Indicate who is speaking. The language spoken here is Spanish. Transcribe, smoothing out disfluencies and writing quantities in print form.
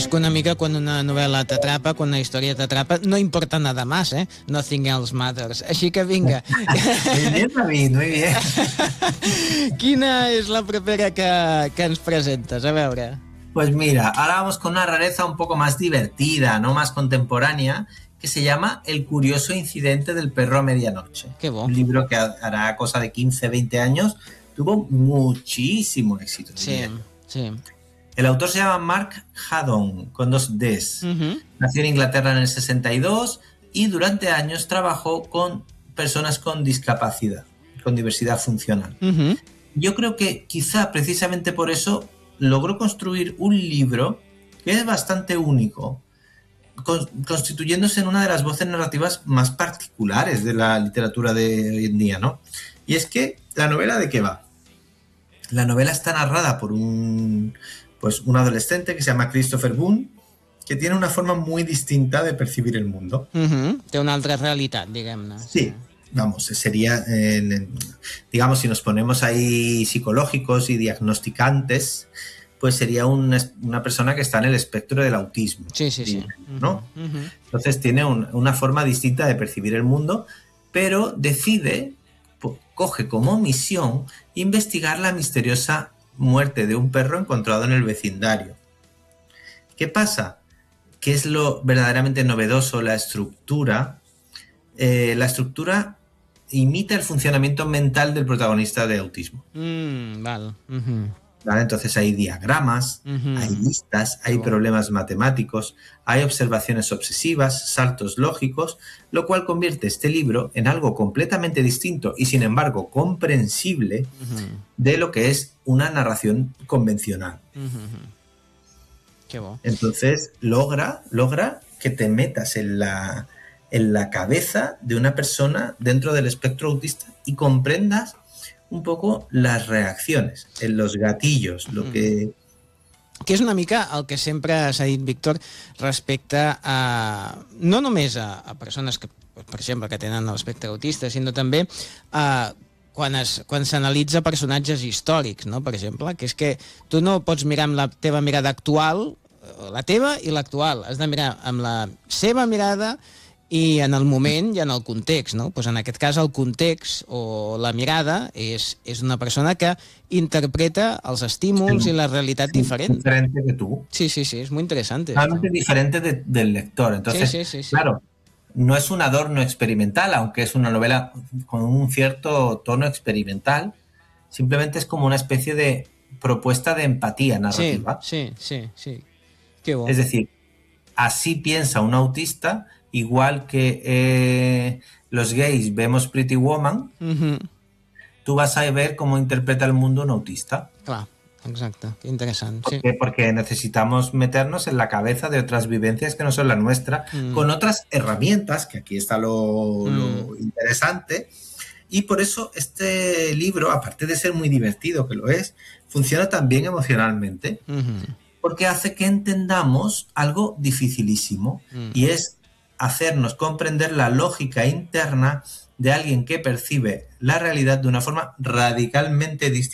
Speaker 1: Es que una mica quan una novel·la t'atrapa, quan una història t'atrapa, no importa nada más, ¿eh? Nothing else matters. Així que vinga.
Speaker 2: Muy bien, David, muy bien.
Speaker 1: Quina és la propera que ens presentes? A veure.
Speaker 2: Pues mira, ahora vamos con una rareza un poco más divertida, no más contemporánea, que se llama El curioso incidente del perro a medianoche.
Speaker 1: Qué bon.
Speaker 2: Un libro que hará cosa de 15, 20 años, tuvo muchísimo éxito.
Speaker 1: Sí, sí.
Speaker 2: El autor se llama Mark Haddon, con 2 Ds. Nació en Inglaterra en el 62 y durante años trabajó con personas con discapacidad, con diversidad funcional. Yo creo que quizá precisamente por eso logró construir un libro que es bastante único, constituyéndose en una de las voces narrativas más particulares de la literatura de hoy en día, ¿no? Y es que, ¿la novela de qué va? La novela está narrada por un adolescente que se llama Christopher Boone, que tiene una forma muy distinta de percibir el mundo.
Speaker 1: Té una altra realitat, diguem-ne.
Speaker 2: Sí, vamos, sería, digamos, si nos ponemos ahí psicológicos y diagnosticantes, pues sería una persona que está en el espectro del autismo.
Speaker 1: Sí.
Speaker 2: ¿No? Entonces tiene una forma distinta de percibir el mundo, pero decide, coge como misión investigar la misteriosa muerte de un perro encontrado en el vecindario. ¿Qué pasa? ¿Qué es lo verdaderamente novedoso? La estructura. La estructura imita el funcionamiento mental del protagonista de autismo.
Speaker 1: Vale.
Speaker 2: ¿Vale? Entonces hay diagramas, hay listas, hay problemas matemáticos, hay observaciones obsesivas, saltos lógicos, lo cual convierte este libro en algo completamente distinto y sin embargo comprensible de lo que es una narración convencional.
Speaker 1: Qué bo.
Speaker 2: Entonces logra que te metas en la cabeza de una persona dentro del espectro autista y comprendas un poco las reacciones, en los gatillos, lo que...
Speaker 1: Que és una mica el que sempre s'ha dit, Víctor, respecte a... no només a persones que, per exemple, que tenen l'espectre autista, sinó també a quan s'analitza personatges històrics, no? Per exemple, que és que tu no pots mirar amb la teva mirada actual, la teva i l'actual, has de mirar amb la seva mirada i en el moment i en el context, no? Pues en aquest cas el context o la mirada és una persona que interpreta els estímuls i la realitat diferent.
Speaker 2: Diferente que tú.
Speaker 1: Sí, es muy interesante.
Speaker 2: Totalmente diferente del lector. Entonces,
Speaker 1: sí.
Speaker 2: Claro, no es un adorno experimental, aunque es una novela con un cierto tono experimental, simplemente es como una especie de propuesta de empatía narrativa.
Speaker 1: Sí. Qué bueno.
Speaker 2: Es decir, así piensa un autista. Igual que los gays vemos Pretty Woman, tú vas a ver cómo interpreta el mundo un autista.
Speaker 1: Clar, exacte, qué interesante.
Speaker 2: ¿Por qué? Porque necesitamos meternos en la cabeza de otras vivencias que no son la nuestra, con otras herramientas, que aquí está lo interesante, y por eso este libro, aparte de ser muy divertido, que lo es, funciona también emocionalmente, porque hace que entendamos algo dificilísimo, y es hacernos comprender la lógica interna de alguien que percibe la realidad de una forma radicalmente distinta